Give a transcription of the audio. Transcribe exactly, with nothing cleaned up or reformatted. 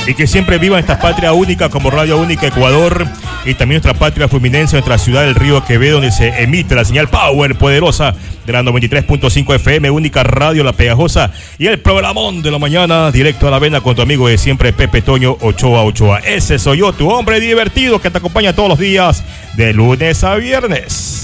y que siempre viva esta patria única como Radio Única Ecuador, y también nuestra patria fluminense, nuestra ciudad del Río Quevedo, donde se emite la señal Power poderosa de la noventa y tres punto cinco F M, Única Radio La Pegajosa, y el programón de la mañana, directo a la vena con tu amigo de siempre, Pepe Toño Ochoa Ochoa. Ese soy yo, tu hombre divertido que te acompaña todos los días de lunes a viernes.